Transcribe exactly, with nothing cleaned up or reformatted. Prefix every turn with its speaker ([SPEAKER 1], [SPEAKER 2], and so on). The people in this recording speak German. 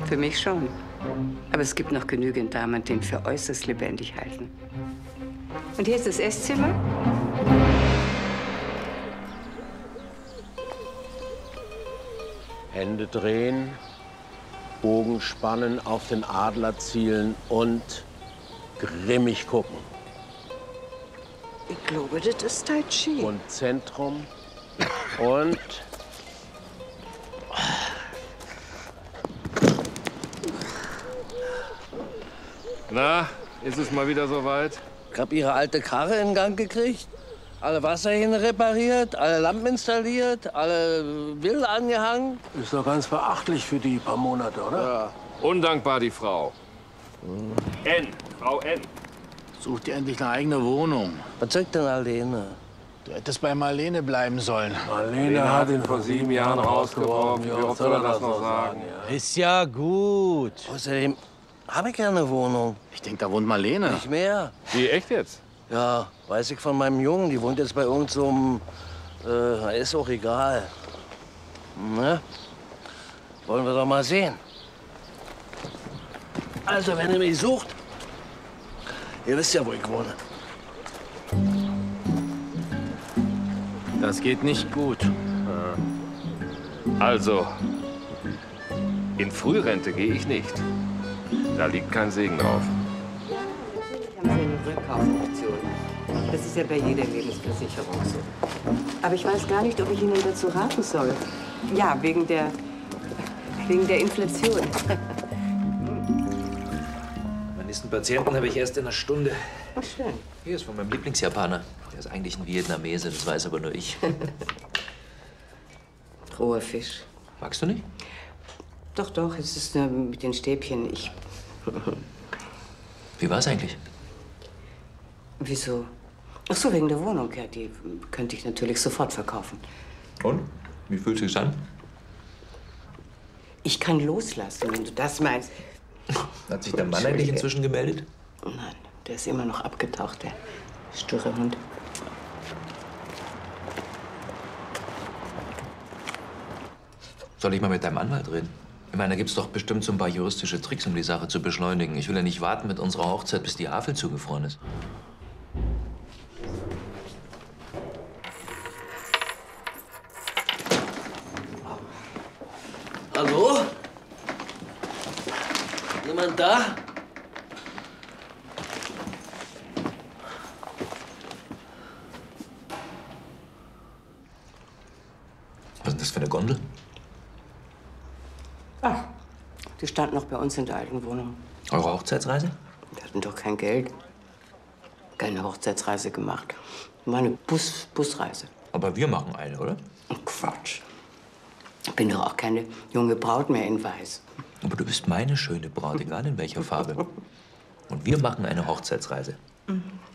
[SPEAKER 1] Für mich schon. Aber es gibt noch genügend Damen, die ihn für äußerst lebendig halten. Und hier ist das Esszimmer.
[SPEAKER 2] Hände drehen, Bogen spannen, auf den Adler zielen und grimmig gucken.
[SPEAKER 3] Ich glaube, das ist Tai Chi.
[SPEAKER 2] Und Zentrum und...
[SPEAKER 4] Na, ist es mal wieder soweit?
[SPEAKER 5] Ich hab Ihre alte Karre in Gang gekriegt, alle Wasserhähne repariert, alle Lampen installiert, alle Will angehangen.
[SPEAKER 2] Ist doch ganz beachtlich für die paar Monate, oder?
[SPEAKER 4] Ja. Undankbar, die Frau. Hm. N, Frau N.
[SPEAKER 6] Such dir endlich eine eigene Wohnung.
[SPEAKER 5] Was sagt denn Marlene?
[SPEAKER 6] Du hättest bei Marlene bleiben sollen.
[SPEAKER 2] Marlene hat ihn vor sieben Jahren rausgeworfen. Wie oft soll er das noch sagen?
[SPEAKER 6] Ja. Ist ja gut.
[SPEAKER 5] Außerdem habe ich ja eine Wohnung.
[SPEAKER 6] Ich denke, da wohnt Marlene.
[SPEAKER 5] Nicht mehr.
[SPEAKER 4] Wie, echt jetzt?
[SPEAKER 5] Ja, weiß ich von meinem Jungen. Die wohnt jetzt bei irgend so einem... Äh, ist auch egal. Ne? Wollen wir doch mal sehen. Also, wenn ihr mich sucht, ihr wisst ja, wo ich wohne.
[SPEAKER 6] Das geht nicht gut.
[SPEAKER 4] Also, in Frührente gehe ich nicht. Da liegt kein Segen drauf.
[SPEAKER 1] Haben Sie eine Rückkaufoption. Das ist ja bei jeder Lebensversicherung so. Aber ich weiß gar nicht, ob ich Ihnen dazu raten soll. Ja, wegen der, wegen der Inflation.
[SPEAKER 7] Meinen nächsten Patienten habe ich erst in einer Stunde.
[SPEAKER 1] Ach, schön.
[SPEAKER 7] Hier ist von meinem Lieblingsjapaner. Der ist eigentlich ein Vietnamese, das weiß aber nur ich.
[SPEAKER 1] Roher Fisch.
[SPEAKER 7] Magst du nicht?
[SPEAKER 1] Doch, doch, es ist nur mit den Stäbchen. Ich...
[SPEAKER 7] Wie war's eigentlich?
[SPEAKER 1] Wieso? Ach so, wegen der Wohnung. Ja, die könnte ich natürlich sofort verkaufen.
[SPEAKER 7] Und? Wie fühlt sich's an?
[SPEAKER 1] Ich kann loslassen, wenn du das meinst.
[SPEAKER 7] Hat sich der Mann eigentlich inzwischen gemeldet?
[SPEAKER 1] Nein, der ist immer noch abgetaucht, der sturre Hund.
[SPEAKER 7] Soll ich mal mit deinem Anwalt reden? Ich meine, da gibt's doch bestimmt so ein paar juristische Tricks, um die Sache zu beschleunigen. Ich will ja nicht warten mit unserer Hochzeit, bis die Havel zugefroren ist.
[SPEAKER 5] Hallo? Jemand da?
[SPEAKER 7] Was ist denn das für eine Gondel?
[SPEAKER 1] Ach, die stand noch bei uns in der alten Wohnung.
[SPEAKER 7] Eure Hochzeitsreise?
[SPEAKER 1] Wir hatten doch kein Geld. Keine Hochzeitsreise gemacht. War eine Bus Busreise.
[SPEAKER 7] Aber wir machen eine, oder?
[SPEAKER 1] Quatsch. Ich bin doch auch keine junge Braut mehr in Weiß.
[SPEAKER 7] Aber du bist meine schöne Braut, egal in welcher Farbe. Und wir machen eine Hochzeitsreise.
[SPEAKER 1] Mhm.